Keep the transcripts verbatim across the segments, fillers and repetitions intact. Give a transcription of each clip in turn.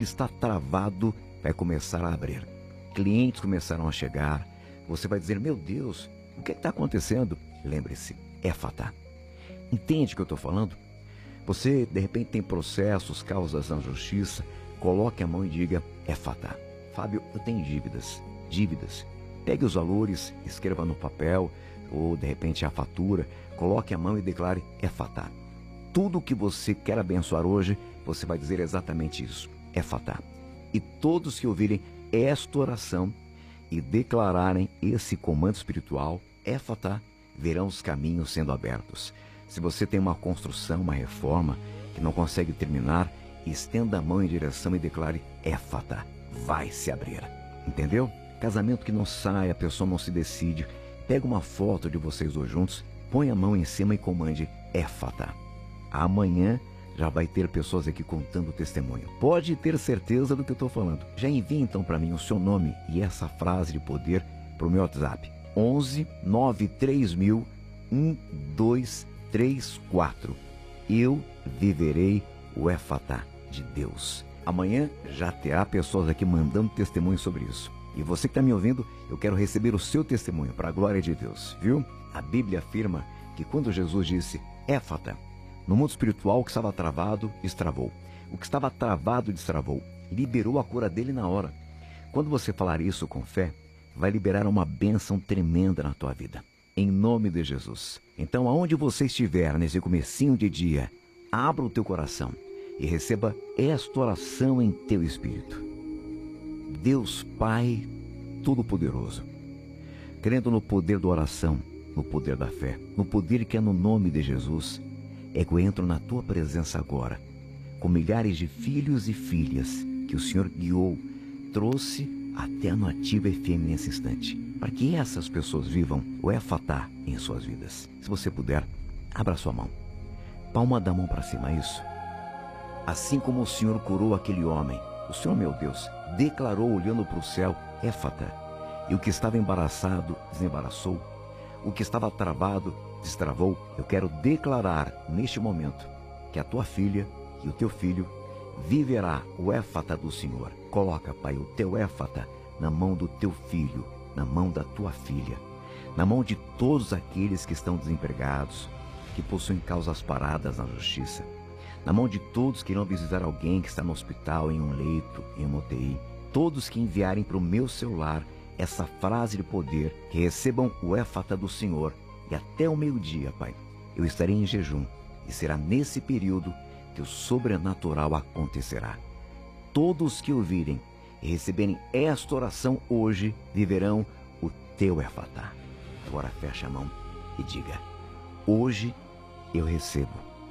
está travado vai começar a abrir. Clientes começarão a chegar. Você vai dizer, meu Deus, o que está acontecendo? Lembre-se, Éfata. Entende o que eu estou falando? Você, de repente, tem processos, causas na justiça. Coloque a mão e diga, Éfata. Fábio, eu tenho dívidas. Dívidas. Pegue os valores, escreva no papel, ou de repente a fatura. Coloque a mão e declare, Éfata. Tudo que você quer abençoar hoje, você vai dizer exatamente isso, Éfata. E todos que ouvirem esta oração e declararem esse comando espiritual, Éfata, verão os caminhos sendo abertos. Se você tem uma construção, uma reforma que não consegue terminar, estenda a mão em direção e declare, Éfata, vai se abrir. Entendeu? Casamento que não sai, a pessoa não se decide. Pega uma foto de vocês dois juntos, põe a mão em cima e comande, Éfata. Amanhã já vai ter pessoas aqui contando o testemunho. Pode ter certeza do que eu estou falando. Já envie então para mim o seu nome e essa frase de poder para o meu WhatsApp. onze nove três mil um dois três quatro. Eu viverei o Éfata de Deus. Amanhã já terá pessoas aqui mandando testemunho sobre isso. E você que está me ouvindo, eu quero receber o seu testemunho para a glória de Deus, viu? A Bíblia afirma que quando Jesus disse Éfata, no mundo espiritual o que estava travado, destravou. O que estava travado, destravou. Liberou a cura dele na hora. Quando você falar isso com fé, vai liberar uma bênção tremenda na tua vida. Em nome de Jesus. Então, aonde você estiver nesse comecinho de dia, abra o teu coração e receba esta oração em teu espírito. Deus Pai Todo-Poderoso, crendo no poder da oração, no poder da fé, no poder que é no nome de Jesus, é que eu entro na tua presença agora, com milhares de filhos e filhas que o Senhor guiou, trouxe até a Nativa F M nesse instante, para que essas pessoas vivam o Éfata em suas vidas. Se você puder, abra sua mão, palma da mão para cima, isso. Assim como o Senhor curou aquele homem, o Senhor, meu Deus, declarou olhando para o céu, Éfata, e o que estava embaraçado, desembaraçou, o que estava travado, destravou. Eu quero declarar neste momento que a tua filha e o teu filho viverá o Éfata do Senhor. Coloca, Pai, o teu Éfata na mão do teu filho, na mão da tua filha, na mão de todos aqueles que estão desempregados, que possuem causas paradas na justiça, na mão de todos que irão visitar alguém que está no hospital, em um leito, em uma U T I, todos que enviarem para o meu celular essa frase de poder, que recebam o Éfata do Senhor, e até o meio-dia, Pai, eu estarei em jejum, e será nesse período que o sobrenatural acontecerá. Todos que ouvirem e receberem esta oração hoje, viverão o teu Éfata. Agora fecha a mão e diga, hoje eu recebo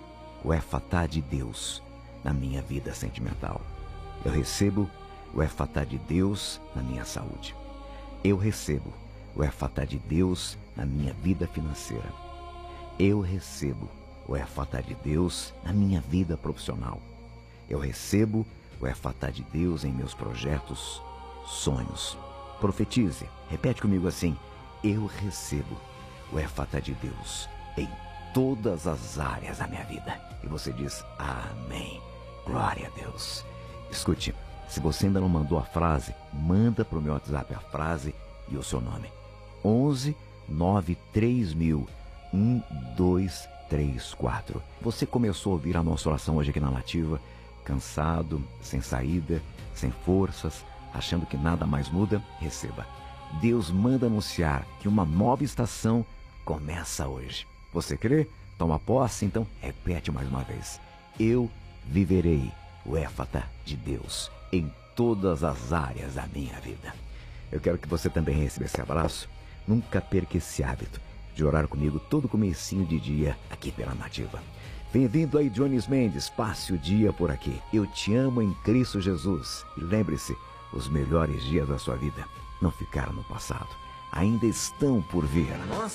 o Éfata de Deus na minha vida sentimental. Eu recebo o Éfata de Deus na minha saúde. Eu recebo o Éfata de Deus na minha vida financeira. Eu recebo o Éfata de Deus na minha vida profissional. Eu recebo o Éfata de Deus em meus projetos, sonhos. Profetize, repete comigo assim, eu recebo o Éfata de Deus em todas as áreas da minha vida. E você diz, amém, glória a Deus. Escute, se você ainda não mandou a frase, manda para o meu WhatsApp a frase e o seu nome. onze nove três mil um dois três quatro. Você começou a ouvir a nossa oração hoje aqui na Nativa, cansado, sem saída, sem forças, achando que nada mais muda? Receba. Deus manda anunciar que uma nova estação começa hoje. Você crê? Toma posse? Então repete mais uma vez. Eu viverei o Éfata de Deus em todas as áreas da minha vida. Eu quero que você também receba esse abraço. Nunca perca esse hábito de orar comigo todo comecinho de dia aqui pela Nativa. Bem-vindo aí, Jones Mendes. Passe o dia por aqui. Eu te amo em Cristo Jesus. E lembre-se, os melhores dias da sua vida não ficaram no passado. Ainda estão por vir.